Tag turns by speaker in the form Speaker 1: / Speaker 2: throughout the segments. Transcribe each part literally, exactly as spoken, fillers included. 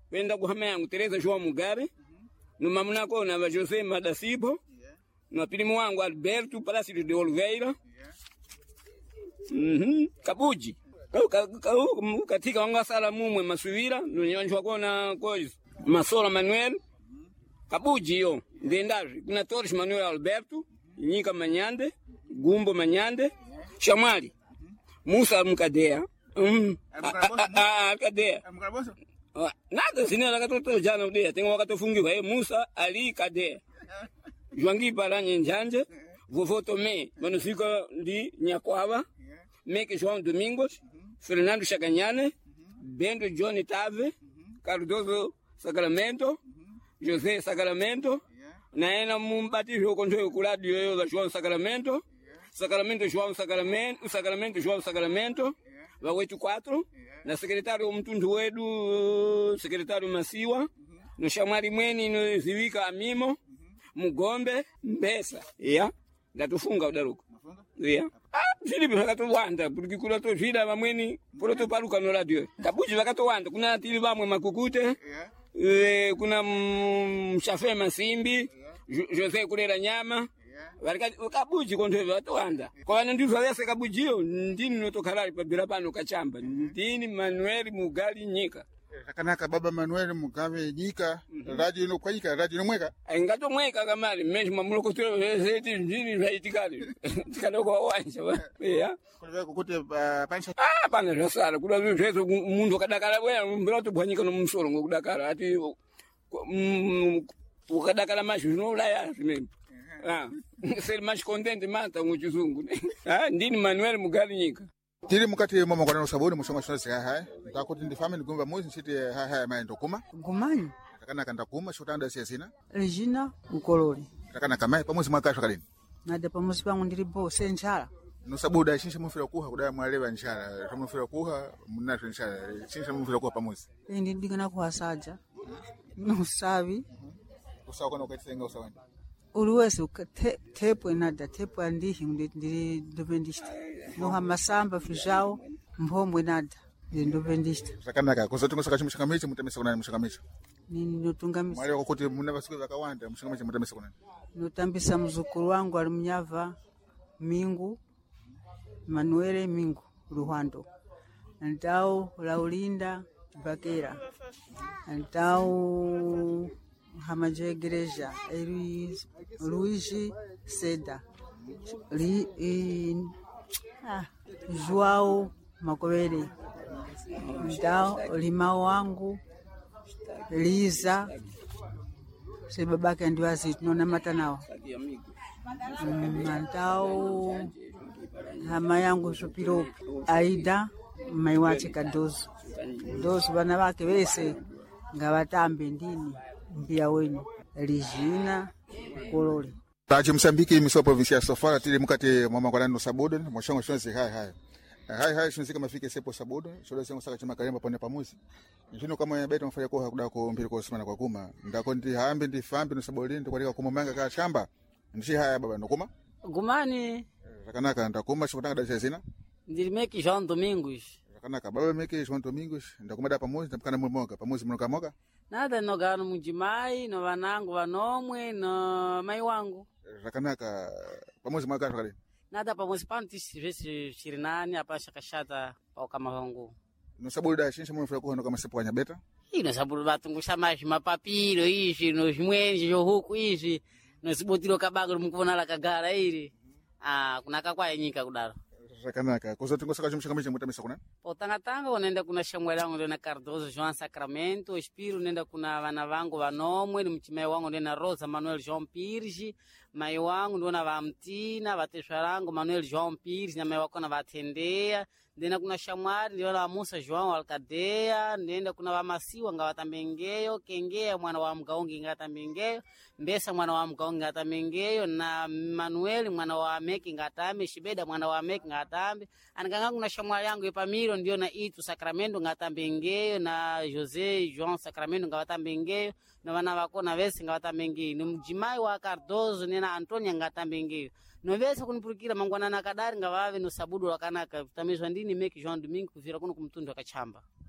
Speaker 1: kwenda kuhama yangu Teresa João Mugabe no mamunako na José Madasibo no primo wangu Alberto Plácido de Oliveira mhm Kabuji katika wanga sala mumwe Masuwira no nyonjwa kona coisa Masola Manuel Kabuji yo ndendaje kuna Torres Manuel Alberto Nyika Manyande Gumbo Manyande Shamali Musa Mkadea mm ah Kadea nada sinela katoto jana udia tengo wakatofungiwa eh Musa Ali Kadea Joangi Baranye Njanje Vovô Tomé Manufika ndi Nyakwava Meke João Domingos Fernando Chaganyane Bendo Johnny Tave Cardoso Sacramento José Sacramento naena mumbatizo konjo kuladio yo da João Sacramento Sacramento João Sacramento Sacramento João Sacramento wa wetu quatro na secretário mtundu wedu secretário Masiwa no Shamari Mweni no Zivika Amimo Mugombe Mbesa ya ndatufunga udaruko ya ah Filipe vakatowanda porque kula to vida vamweni poroto paruka no radio Kabuji vakatowanda kuna tili vamwe Makukute eh kuna Mshafe Masimbi José Kulera Nyama Varika Kabuji konto vatowanda kwa ndizo yase Kabujio ndini notokalali pabira pano kachamba ndini Manuel Mugali Nyika
Speaker 2: Kanaka baba Manuel Mugabe Nyika radio no kwanyika radio no mweka
Speaker 1: ngato mweka kamali mesmo mamuloko tiro zeti ndini vaitikali tikadoko wanja ya
Speaker 2: kwa kukuti pansha
Speaker 1: ah pana rasala kula zvezo mundu kadakala bwana mbiroto bwanyika no msolo ngokudakala ati ukadakala mashu no ulaya zimene ah ser mais contente mata muchizungu ah ndini Manuel Mugali Nyika
Speaker 2: tiri mukati mama kwa sabuni musonga shona sika hai ndakuti ndi family ngumba muzi nchiti hai hai mai ndokuma
Speaker 3: Ngumani
Speaker 2: takana kanda kuma shotanda siyasina
Speaker 3: Regina Mkololi
Speaker 2: takana kamai pamozi mwakashwa kalini
Speaker 3: nade pamozi pangu ndili boss nchala
Speaker 2: no sabuda shinshi mufira kuha kudaya mwalewa nchala tamufira kuha munato nchala shinshi mufira kuha pamozi
Speaker 3: ndi ndikana kuhasaja no sabi
Speaker 2: usawa kana ukatsenga usawani
Speaker 3: uliwese tepo inada tepo andihi ndiri ndopendista no hamasamba fijao mphomwe nada ndi ndopendista
Speaker 2: sakanaka kozoti ngosaka chimushakamichi mutemesa kunani mushakamichi
Speaker 3: nini notungamisa
Speaker 2: mwale wakuti muna basiku zakawanda mushakamichi mutemesa kunani
Speaker 3: notambisa mzukuru wangu ali mnyava Mingu Manuele Mingu Ruhando Antao Laulinda Bakera Antao Hamaje Igreja Luiz Luigi Seda Li in, ah, Joao Makovele Antao Limao wangu Liza si babake ndio aziti nona mata nao Antao hama yangu Shopiro Aida maiwache Kadozo Dozo bana bake bese ngabatambe ndini mbia wenyu Regina Kololi
Speaker 2: Taji Msambiki miso provincia Sofala tili mukati mama kwa nano sabodo mwashongo shonzi hai hai hai hai shonzi kama fike sepo sabodo shoda sengo saka chima kalemba pone pamuzi njino kama beto mfanya kwa kuda ko mbili ko simana kwa kuma ndako ndi haambi ndi fambi no sabolini ndi kwa kumomanga ka shamba ndishi haya baba ndokuma
Speaker 3: Gumani
Speaker 2: rakanaka ndakuma shotanga da sezina
Speaker 3: ndiri meki João Domingos
Speaker 2: rakanaka baba meki João Domingos ndakuma da pamuzi ndapakana mumoga pamuzi munoka moga
Speaker 3: nada nogano mujimai no vanangu vanomwe no mai wangu
Speaker 2: rakanaka pamuzi mwaka kale
Speaker 3: nada pamozi panti vesi chirinani apasha kashata au kama wangu
Speaker 2: no sabolida shinshi mufira ko no kama sepo kanya beta
Speaker 3: ino sabulu batungusha mashi mapapiro ishi no shimwenji jo huku ishi no sibotiro kabago mukubona la kagara iri ah kunaka kwa nyika kudaro
Speaker 2: rakanaka kozoti ngosaka chimshikamichi mutamisa kuna
Speaker 3: Potangatanga unaenda kuna Samuel wangu na Cardoso João Sacramento Espírito nenda kuna vana vangu vanomwe ni mchimai wangu ndena Rosa Manuel João Pires mai wangu ndona vamtina vateshwarangu Manuel João Pires na mai wako na vatendea ndena kuna Shamari ndona Musa João Alcadeia ndenda kuna vamasiwa ngawatambengeyo Kengea mwana wa Mgaongi ngatambengeyo Mbesa mwana wa Mgaongi ngatambengeyo na Manuel mwana wa Meki ngatambe Shibeda mwana wa Meki ngatambe anakanga kuna Shamari yangu ipamiro ndio na itu Sacramento ngatambengeyo na José João Sacramento ngatambengeyo na vana vako na vesi ngatambengeyo ni mjimai wa Cardoso nena Antonia ngatambengeyo no vesi kunipurukira mangwana na kadari ngavave no sabudu wakanaka tamizwa ndini Meki João Domingo kuvira kuno kumtundu akachamba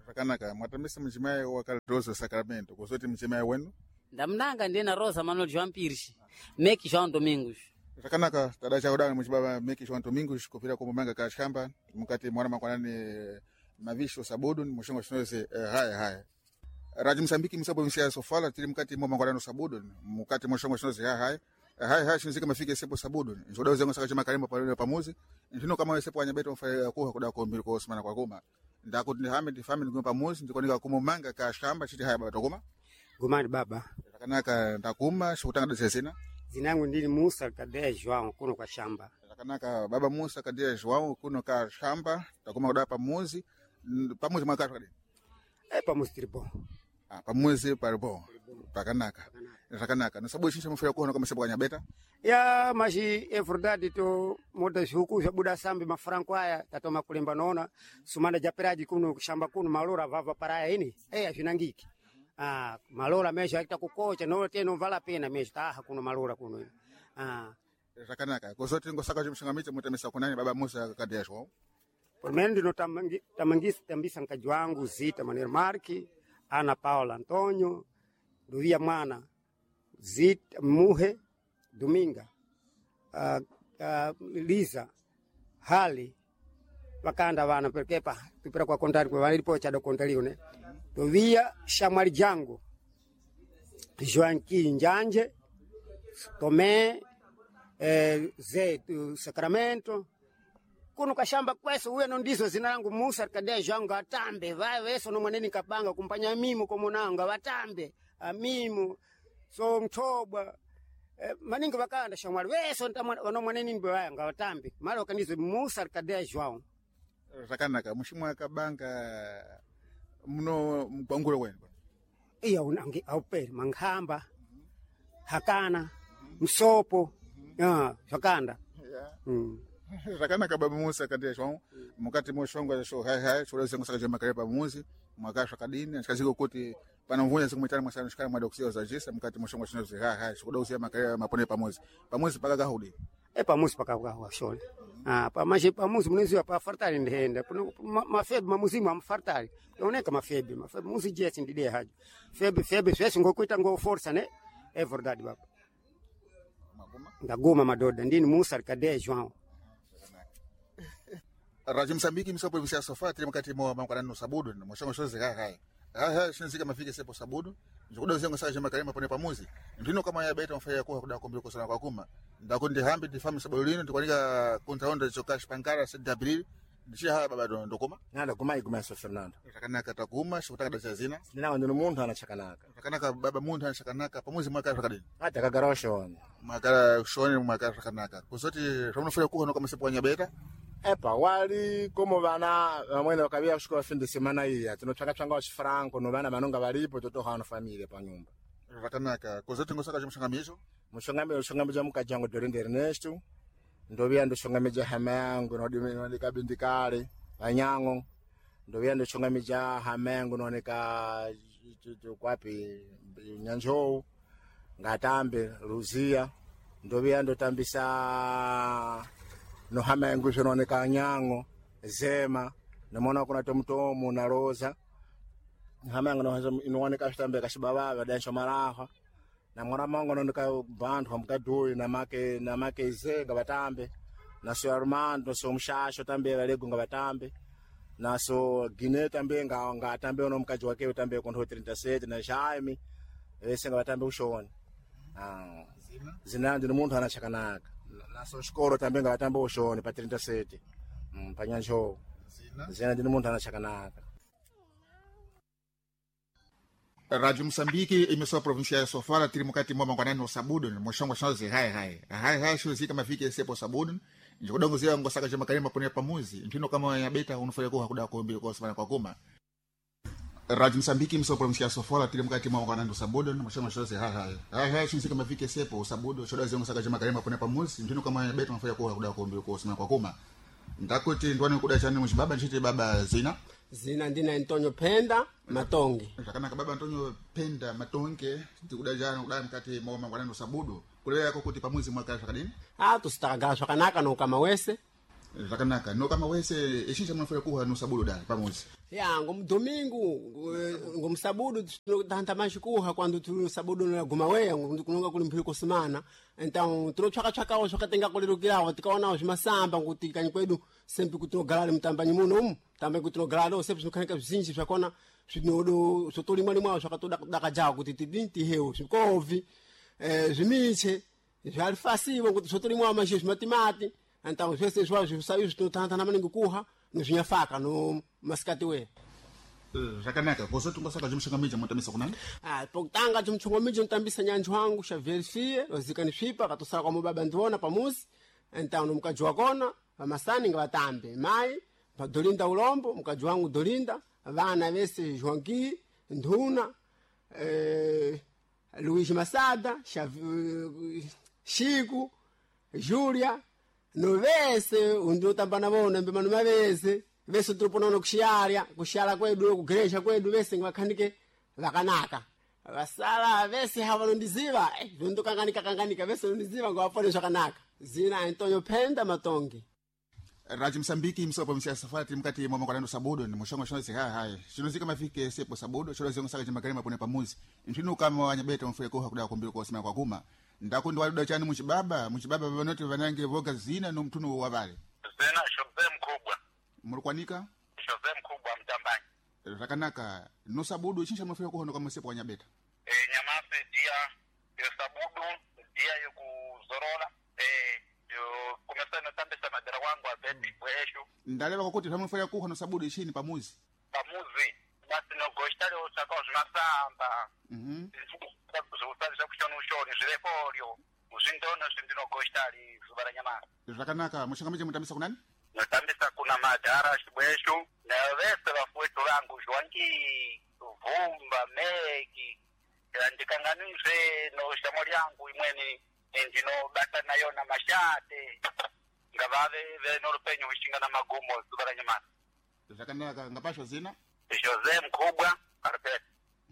Speaker 2: Rakanaka mwatamisa mchimai wakalrosa Sacramento kusoti mchimai wenu
Speaker 3: ndamnanga ndina Rosa Manuel João Pires Meki João Domingos
Speaker 2: Rakanaka tada cha udani mchibaba Meki João Domingos kupira kwa manga ka shamba mkati mwana makwanani mavisho sabudu mshongo shinoze haya haya Radio Msambiki msabo msia sofala tili mkati mwa makwanani sabudu mkati mshongo shinoze haya haya haya haya shinzika mafike sepo sabudu njoda uzengo saka chama kalemba pale pamozi ntino kama wesepo wanyabeto mfaya kuha kuda kwa mbili kwa Osmana kwa goma ndako ndi Hamid family kwa pamozi ndiko nika kumumanga ka shamba chiti haya baba tokoma
Speaker 4: Gumani baba
Speaker 2: kanaka ndakuma shukutanga desesina
Speaker 4: zinangu ndili Musa Kadea João kuno kwa shamba
Speaker 2: kanaka baba Musa Kadea João kuno ka shamba takuma kuda pamozi pamozi mwaka kadi
Speaker 4: eh pamozi tribo
Speaker 2: ah pamozi paribo pakanaka rakanaka nasabu shisha mfira kuona kama sabu nyabeta
Speaker 4: ya maji é verdade to moda huku jabuda sambi mafranco haya tatoma kulemba naona sumanda japeraji kuno shamba kuno malora vava paraya ini eh afinangiki ah malora mesha akita kukocha no teno vala pena mesha ta hakuna malora kuno ah
Speaker 2: rakanaka kozote ngosaka chimshangamiche mutemesa kunani baba Musa Kadea João
Speaker 4: por menos no tamangi tamangisi tambisa nkaji wangu Zita Manuel Marque Ana Paula Antônio Duvia Mwana Zita Muhe Dominga uh, uh, Lisa Hali wakanda vana perkepa tupira kwa kontari kwa walipo cha do kontari ne Duvia Shamari Jango Joanqui Njanje Tomé eh, Zé Sacramento kuno kashamba kweso uwe ndizo zinangu Musa Kadea João atambe vai weso no mwaneni kapanga kumpanya mimo kwa monanga watambe amimu so mtobwa eh, maninga bakanda shamwali weso ntamwana mwaneni mbe wanga watambe mara kandizo Musa Kadea João
Speaker 2: rakanaka mushimwa kabanga mno mkwangure wenu
Speaker 4: iya unangi aupe manghamba hakana msopo ah shakanda mm.
Speaker 2: Rakanaka baba Musa Kadea João mukati moshongo sho hai hai sho zengo saka jema kare pamuzi mwakasha kadini ashikaziko kuti pana mvunya sikumwitana mwasana shikara mwadoksio za jisa mukati moshongo shino ze hai hai sho dosia makare mapone pamuzi pamuzi paka gahudi
Speaker 4: e pamuzi paka gahwa shole ah pa maji pamuzi mnezi pa fartali ndenda mafebe mamuzimu amfartali oneka mafebe mafebe muzi jesi ndide haja febe febe sweso ngokuita ngo força ne é verdade baba ndagoma madoda ndini Musa Kadea João
Speaker 2: Radio Msambiki msopo visia sofa tili mkati mwa makwanano sabudu mshongo shoze hai hai hai hai shinzika mafike sepo sabudu njokuda uzengo saka jema kare mapone pamuzi ndino kama ya beta mfaya kuha kuda kombilo kusana kwa kuma ndako ndi hambi ndi famu sabulino ndikwanika kontaonda chokash pankara sete abril ndishia haya baba ndokoma
Speaker 5: nada kuma iguma so Fernando
Speaker 2: rakanaka takuma shukutaka dasazina
Speaker 5: nina ndo muntu anachakanaka
Speaker 2: rakanaka baba muntu anachakanaka pamuzi mwaka rakadini
Speaker 5: hata kagarosho
Speaker 2: mwaka shoni mwaka rakanaka kusoti romnofanya kuha kama sepo nyabeta
Speaker 5: epa wali como vana vamwene vakavia kushuka fin de semana iya tinotsvaka tsvanga wachifranco no vana vanonga varipo totohana no família panyumba
Speaker 2: rakanaka kozoti ngosaka chimshangamisho
Speaker 5: mushongame ushongameja mukajango Dorinde Ernesto ndovia ndoshongameja hama yangu nodika bindikale vanyango ndovia ndoshongameja hama yangu noneka kwapi Nyanjou ngatambe Luzia ndovia ndotambisa no hama yangu jononeka Nyango Zema namona kuna tomtomo na Rosa hama yangu no inoneka stambe kashibaba badansho maraha na mwana mango noneka bantu hamkadoi na make na make zenga batambe na so Armando so mshasho tambe balego ngabatambe na so Guinea tambe nga ngatambe ono mkaji wake tambe kondo thirty seven na Jaime esenga batambe ushoni ah zina ndi muntu anachakanaka na so skoro tambe ngabatambe ushoni pa thirty seven mm panyanjo zina ndi muntu anachakanaka
Speaker 2: Radio Msambiki imesoa provincia ya Sofala tili mukati mwa makwanano sabudu moshongo shoze hai hai hai hai sho zika mafike sepo sabudu njodongo zia ngosaka chama kalema pone pamuzi ntino kama ya beta unufanya kuha kuda ko mbili kwa Osmana kwa kuma Radio Msambiki imesoa provincia ya Sofala tili mukati mwa makwanano sabudu moshongo shoze hai hai hai hai sho zika mafike sepo sabudu shoda zia ngosaka chama kalema pone pamuzi ntino kama ya beta unufanya kuha kuda ko mbili kwa Osmana kwa kuma ndakoti ndwane kuda chane mujibaba nchite baba Zina
Speaker 4: Zina ndina Antonio Penda Matonge.
Speaker 2: Takana baba Antonio Penda Matonge tikudajana kudai mkati mwa makwanano sabudu kulea yako kuti pamuzi mwaka kadini
Speaker 4: Ah tusitagashwa kanaka no kama wese
Speaker 2: Zakanaka no kama wese eshinja mnafanya kuha no sabudo dali pamoja.
Speaker 4: Ya ngomdomingo ngomsabudo tanta mashikuha quando tu sabudo na gumaweya kunonga kulimpiro kusimana então tro chaka chaka o chaka tenga kulirukirawa tikaona os masamba nguti kanyi kwedu sempre kutrogalale mtambanyi muno tambe kutrogalale sempre sukanika zinji zvakona zvinodo sotoli mwali mwawo zvakatoda dakajawa kuti tidinti heu zvikovi eh zvimiche zvalifasiwa kuti sotoli mwawo mashe zvimatimati então zvese zvazvo sayo zvinotanta na maningi kuha no zvinyafaka no maskati we
Speaker 2: Zakanaka kozo tungosaka jumshangamija mutambisa kunani?
Speaker 4: Ah, pokutanga jumchongomija mutambisa nyanjo wangu sha verifie rozikani swipa katosala kwa mubaba ndiona pamuzi então no mkaji wakona vamasani nga vatambe mai vadolinda ulombo mkaji wangu dolinda vana vese Joanqui Nduna eh Luigi Masada Xav, Chico Julia no vese undotambana bona mbe manu mavese vese tuliponaona kushiaria kushiala kwedu kugeresha kwedu vese ngakhanike vakanaka vasala vese havanondiziva eh ndondokanganika kanganika vese nondiziva ngawafone zvakanaka zina Antonio Penda Matongi
Speaker 2: Raji Msambiki msopo msia safari mkati mwa mwangu sabudo ni mshongo shonzi hai hai shinozika mafike sepo sabudo sholo ziongo saka jimakarima pone pamuzi ntinu kama wanyabeta mfule koha kuda kumbilo kwa sima kwa kuma ndakundi waluda chani mchibaba mchibaba vanote vanange voga zina no mtunu wavale
Speaker 6: zina shoze mkubwa
Speaker 2: mulukwanika
Speaker 6: shoze mkubwa mtambanyi
Speaker 2: rakanaka no sabudo chinsha mfule koha no kama sepo wanyabeta
Speaker 6: e nyamase dia yo sabudo dia yo kuzorola e yo kumesana tambisa madara wangu wa beti weshu
Speaker 2: ndaleva kwa kuti mfule koha no sabudo ishini pamuzi
Speaker 6: pamuzi basi no goshtari usaka zinasamba
Speaker 2: mhm
Speaker 6: zutali za kushona ushoni zilefolio uzindona zindino goshtari zubara nyamara
Speaker 2: rakanaka mshangamije mutambisa kunani
Speaker 6: natambisa kuna madara shibweshu na vese vafuetu langu Joanqui vumba meki ndikanganize no shamoli yangu imweni ndino bata nayo na mashate ngavave veno rupenyo wishinga na magumo zubara nyamara
Speaker 2: rakanaka ngapasho zina
Speaker 6: Jose mkubwa karpet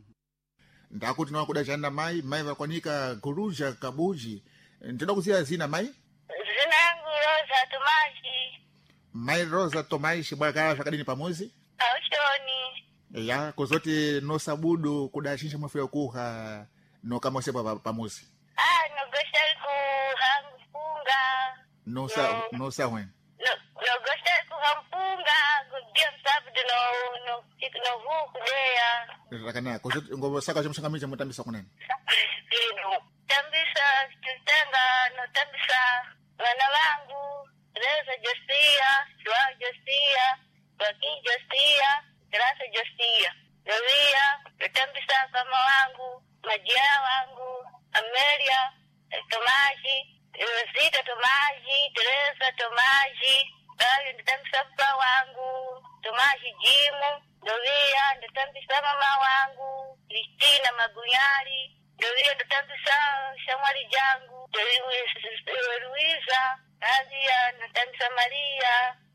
Speaker 2: ndakuti nakuda chanda mai mai vakwanika Guruja Kabuji ndinoda kuziya zina mai
Speaker 7: zina yangu Rosa Tomashi
Speaker 2: mai Rosa Tomashi bwaka zvakadini pamuzi
Speaker 7: aushoni
Speaker 2: ya kozoti no sabudo kuda chinsha mafya kuha no kama sepa pamuzi
Speaker 7: ah no goshal ku hampunga
Speaker 2: no sa no sa wen
Speaker 7: no no goshal ku hampunga kudia sabudo no no no vuku dea
Speaker 2: rakana kozoti ngobo saka chomshangamija mutambisa kunani
Speaker 7: ino tambisa tutenga no tambisa wana wangu Teresa Josia Joao Josia Joaquin Josia Teresa Josia Novia tutambisa kama wangu Majia wangu Amelia Tomashi Rosita Tomashi Teresa Tomashi bali tutambisa baba wangu Tomashi Jimu Novia tutambisa mama wangu Kristina Magunyari Novia tutambisa Shamwali jangu Luisa Azia tutambisa Maria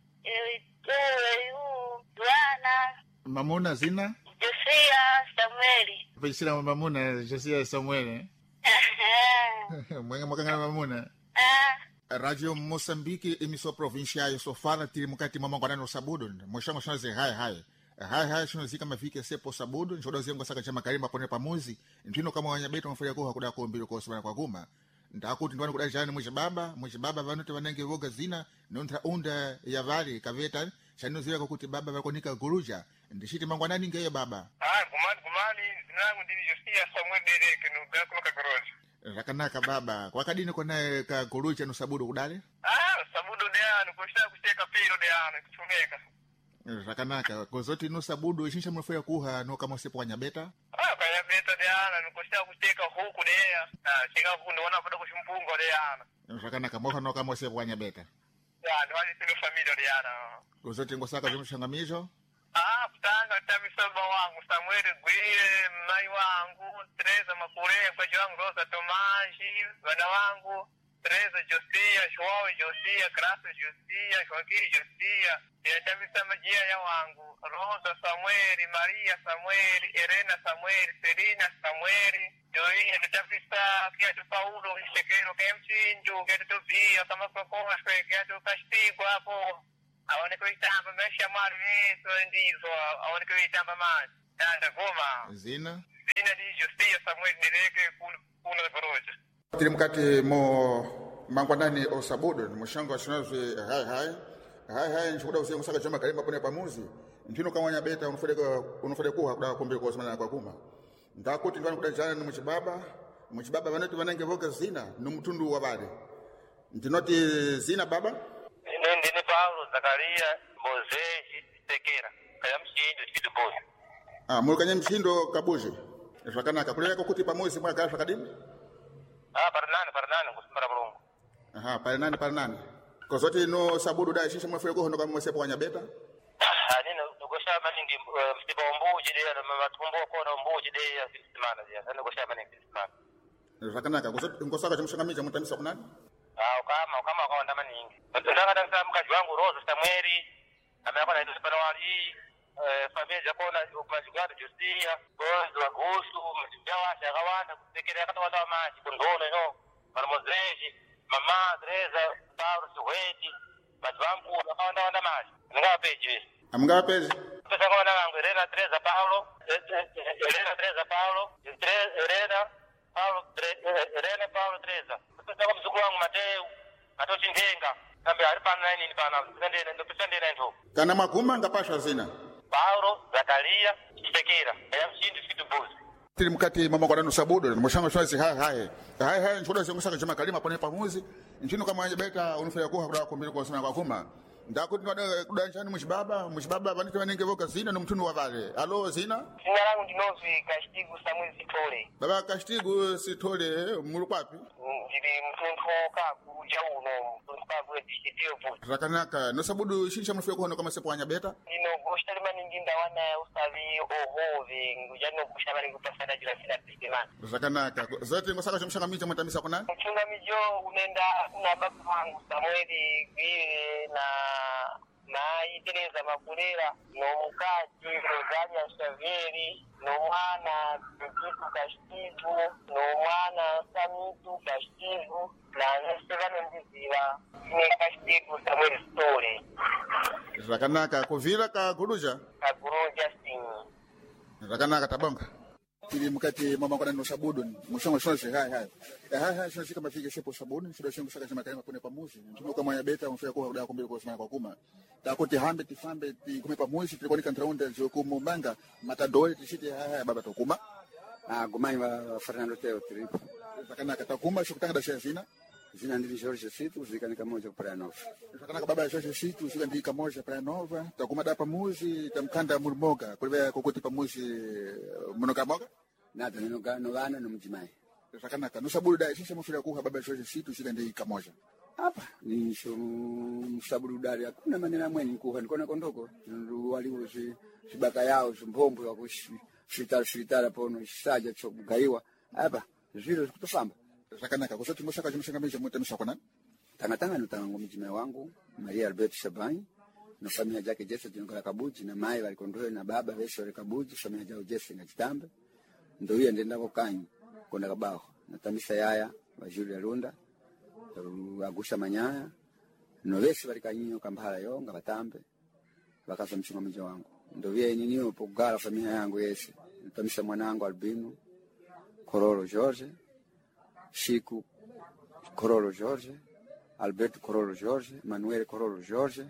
Speaker 7: Ewe Duana
Speaker 2: mamuna zina
Speaker 7: Josia Samueli
Speaker 2: pishira mamuna Josia Samuel mwenga mwakanga mamuna
Speaker 7: ah
Speaker 2: Radio Mozambique emisora provincial sofala tiri mukati mwa mangwana no sabudo moshango shanaze hai hai hai hai shinozika mafike sepo sabudo nchodo zengo saka chama karima pone pamuzi ntino kama wanyabeto mfanya koha kuda kumbilo kwa sima kwa kuma ndakuti ndwana kuda jani mwisha baba mwisha baba vanote vanenge voga zina nontra unda ya vali kaveta shanozira kwa kuti baba vakonika Guruja ndishiti mangwana ninge baba
Speaker 6: ah kumani kumani zinangu ndini Josia Samuel Derek no gakuna kagroja
Speaker 2: rakanaka baba kwakadini kona ka Guruja no sabudo kudale
Speaker 6: ah sabudo dea nukoshita kusheka piro dea kutumeka
Speaker 2: rakanaka kozoti no sabudo ishinsha mfanya kuha no kama sepo wanyabeta
Speaker 6: ah kaya beta dea nukoshita kusheka huku dea ah shika kunaona pada kushimpungo dea
Speaker 2: rakanaka moha no kama sepo wanyabeta
Speaker 6: ya ndo wali sino familia dea
Speaker 2: kozoti ngosaka zomshangamizo
Speaker 6: ah kutanga tamisa baba wangu Samuel Gwire mai wangu Teresa Makure kwa jangu Rosa Tomashi wana wangu Teresa Josia Joao Josia Grace Josia Joaquin Josia ya tamisa majia ya wangu Rosa Samuel Maria Samuel Elena Samuel Selina Samuel Joia tamisa quieto Paulo, Chequeiro, que é Mchindu, quieto Tuvia, kama Sokoswe, quieto Castigo, hapo. Aone que eu estava me chamar isso, ndizo, aone que eu estava mais. Tanda goma.
Speaker 2: Zina.
Speaker 6: Zina de justiça, Samuel Direke, kuna Goroja.
Speaker 2: Tiri mkati mo mangwanani osabudo mushango ashinazo hai hai hai hai nchukuda usiye kusaka chama kalimba pone pamuzi ntino kamwanya beta unufadeka unufadeka kuha kuda kumbele kwa semana kwa kuma ndakuti ndwani kudajana ni muchibaba muchibaba vanoti vanenge voka zina no mtundu wa bale ntinoti zina baba
Speaker 6: Ine ndine Paulo Zakaria Mozesi Tekera kaya Mshindo chidubozi.
Speaker 2: Ah mulukanye Mshindo kabuji zvakanaka kuleka kuti pamuzi mwaka zvakadini.
Speaker 6: Ah, paranani, paranani, kusimbara bulungu.
Speaker 2: Aha, paranani, paranani. Kozoti no sabudu da shisha mwefule kuhono kama mwesepo wanyabeta?
Speaker 6: Ah, nina, nukosha maningi msiba umbuji dea, na matumbo kona umbuji dea, kilisimana dea. Sana nukosha maningi kilisimana.
Speaker 2: Rakanaka, kozoti nkosaka chamushanga mija mutamisa kunani?
Speaker 6: Ah, ukama, ukama kwa wanda maningi. Ndaka ndaka mkaji wangu Rosa Samueli, ameakona hitu sipana wali, familia kona kumajugatu justia, gozi wa gusu, mjibia washa gawanda, kusekere kata wata wa maji, kundono yo, marmozeji, mama, Teresa, Paulo, Suweti, majwampu, wakawanda wanda maji. Nga peji wisi.
Speaker 2: Mga pezi?
Speaker 6: Pesa kwa wana wangu, Elena, Teresa, Paulo, Elena, Teresa, Paulo, Elena, Paulo, Elena, Paulo, Teresa. Pesa kwa mzuku wangu Mateu, Matochi Ndenga, kambi haripana na nini pana, ndo pesa ndena nto.
Speaker 2: Kana maguma ngapashwa zina?
Speaker 6: Paulo, Zakaria, Tekera, ya Mshindo chidubozi.
Speaker 2: Tiri mkati mama kwa nanu sabudo, mwishango shwazi hai hai. Hai hai nchukuda usiye kusaka chama kalima pone pamuzi ntino kama wanyabeta unufaya kuha kuda kumbele kwa semana kwa kuma ndakuti nwada kudanchani mushibaba mushibaba vaniti vanenge voka zina no mtundu wa vale. Alo zina?
Speaker 6: Zina langu ndinozi Kashtigu Samuel Sitole.
Speaker 2: Baba Kashtigu Sitole mulu kwapi?
Speaker 6: Ndiri mtundu kaku jauno, mtundu kaku edishitio puti.
Speaker 2: Rakanaka, no sabudu shisha mnufaya kuhono kama sepo wanyabeta?
Speaker 6: Ino goshtalima ninginda wana usavi ohove, ngujano kushabari kupasada jila sila pitimana.
Speaker 2: Rakanaka, zote ngosaka chumshanga mija mutamisa kunani?
Speaker 6: Mchunga mijo unenda na babu wangu Samueli Gwire na na Teresa Makulera no mukati Rosalia Xavieri no mwana Tukitu Kashtigu no mwana Samitu Kashtigu na Nestevano Ndiziva ni Kashtigu Samuel Story.
Speaker 2: Rakanaka, kuvira ka guruja?
Speaker 6: Ka guruja sini.
Speaker 2: Rakanaka tabonga. Tiri mkati mama kwa nanu sabudu mwishango shwazi hai hai. Hai hai shwazi kama fike sepo sabudu shida shengu saka chama kalima pone pamuzi ntino kama wanyabeta unufaya kuha kuda kumbele kwa semana kwa kuma takuti hambe tifambe tikume pamuzi tilikuwa kantraunda zokumu manga matadole tishiti hai hai baba tokuma.
Speaker 8: Ah, gumani wa Fernando Teo tripo.
Speaker 2: Rakanaka takuma shukutanga da zina?
Speaker 8: Zina ndiri Jorge Situ zikanika moja para nova.
Speaker 2: Rakanaka baba Jorge Situ zikanika moja para nova takuma da pamuzi tamkanda murmoga kulivya kukuti pamuzi munoka moga?
Speaker 8: Nada ninoga novana no mjimai.
Speaker 2: Rakanaka no sabudu da shisha mfira kuha baba Jorge Situ zikanika moja.
Speaker 8: Hapa ni sho msabudu dari hakuna maneno mwenye kuha nikona kondoko ndu waliwo si sibaka yao zimbombo ya kushi shitara shitara pono shisaja chokugaiwa hapa zero kutofamba.
Speaker 2: Rakanaka kusoti ngosaka chumshanga mija mutamisa kunani?
Speaker 8: Tangatanga nutango mjimai wangu Maria Albert Shabani na familia yake Jesse Jingola Kabuji na mai walikondoe na baba Wesore Kabuji familia yao Jesse na Chitambe ndio hiyo ndenda kwa kanyi kwenda kabao na tamisa yaya wa Julia Runda agusha manyaya no wesi balikanyinyo kambala yonga batambe bakaza mchunga mija wangu ndio vile niniyo pogala familia yangu Yese tamisa mwanangu Albino Kororo George Shiku Kororo George Alberto Kororo George Manuel Kororo George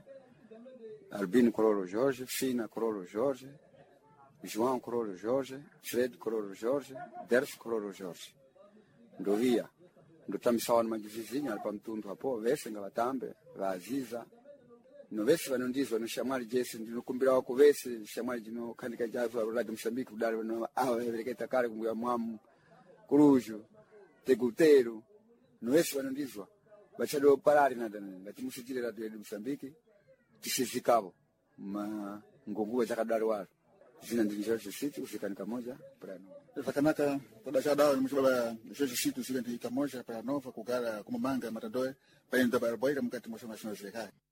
Speaker 8: Albino Kororo George Fina Kororo George João Kororo George Fred Kororo George Derf Kororo George ndio via ndo tamisawana majivizinyo alipa mtundu hapo vese nga batambe baziza no vese banondizo no shamali Jesse ndino kumbira wako vese shamali jino kanika javu abulaga Msambiki udale no awe eleketa kale kumbuya mwamu kuruju tegutero no vese banondizwa bachado parari na dani ngati musijire radio ya Msambiki tisizikabo ma ngogua zakadari walo zina ndini George City usikanika moja prano.
Speaker 2: Rakanaka kodasha dawa mshibaba George City usikanika moja para nova kugala kumamanga matadoe pa ndo barboira mkati mwisho mashino zile kai.